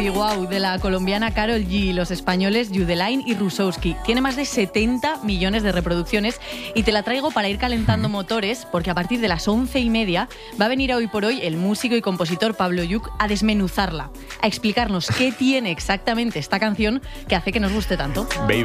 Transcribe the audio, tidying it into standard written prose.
Baby Wow de la colombiana Karol G, los españoles Yudelain y Rusowski. Tiene más de 70 millones de reproducciones y te la traigo para ir calentando motores, porque a partir de las 11:30 va a venir a Hoy por Hoy el músico y compositor Pablo Lluch a desmenuzarla, a explicarnos qué tiene exactamente esta canción que hace que nos guste tanto. Baby